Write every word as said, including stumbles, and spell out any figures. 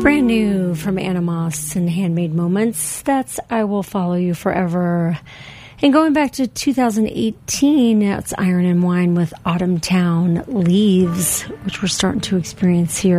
Brand new from Anna Moss and Handmade Moments. That's I Will Follow You Forever. And going back to two thousand eighteen, it's Iron and Wine with Autumn Town Leaves, which we're starting to experience here.